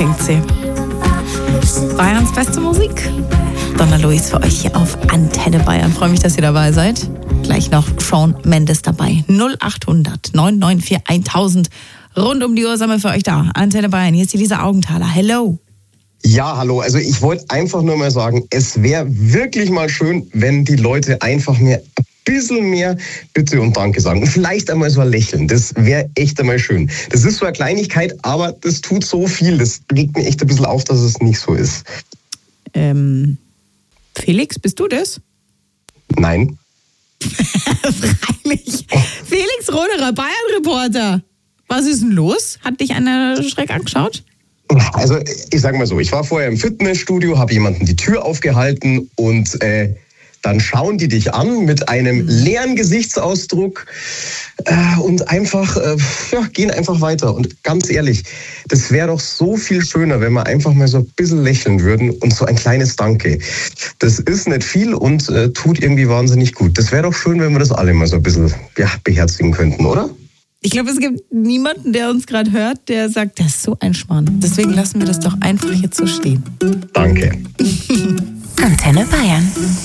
klingt sie. Bayerns beste Musik. Donna Luis für euch hier auf Antenne Bayern. Freue mich, dass ihr dabei seid. Gleich noch Shawn Mendes dabei. 0800 994 1000. Rund um die Uhr sind wir für euch da. Antenne Bayern, hier ist die Lisa Augenthaler. Hello. Ja, hallo. Also ich wollte einfach nur mal sagen, es wäre wirklich mal schön, wenn die Leute einfach mir ein bisschen mehr Bitte und Danke sagen. Und vielleicht einmal so ein Lächeln. Das wäre echt einmal schön. Das ist so eine Kleinigkeit, aber das tut so viel. Das regt mir echt ein bisschen auf, dass es nicht so ist. Felix, bist du das? Nein. Freilich. Felix Roderer, Bayern-Reporter. Was ist denn los? Hat dich einer schräg angeschaut? Also ich sag mal so, ich war vorher im Fitnessstudio, habe jemanden die Tür aufgehalten und dann schauen die dich an mit einem leeren Gesichtsausdruck und einfach, gehen einfach weiter. Und ganz ehrlich, das wäre doch so viel schöner, wenn wir einfach mal so ein bisschen lächeln würden und so ein kleines Danke. Das ist nicht viel und tut irgendwie wahnsinnig gut. Das wäre doch schön, wenn wir das alle mal so ein bisschen beherzigen könnten, oder? Ich glaube, es gibt niemanden, der uns gerade hört, der sagt, das ist so ein Schmarrn. Deswegen lassen wir das doch einfach jetzt so stehen. Danke. Antenne Bayern.